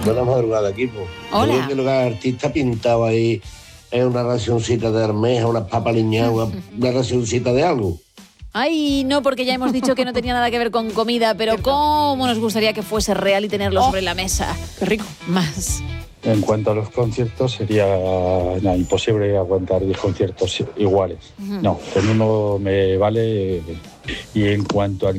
Buenas madrugadas, equipo. Hola. Creo que lo que el artista pintado ahí es una racioncita de almeja, unas papas liñadas, una racioncita de algo. Ay, no, porque ya hemos dicho que no tenía nada que ver con comida, pero cómo nos gustaría que fuese real y tenerlo sobre la mesa. Qué rico. Más. En cuanto a los conciertos, sería imposible aguantar 10 conciertos iguales. No, con uno me vale. Y en cuanto al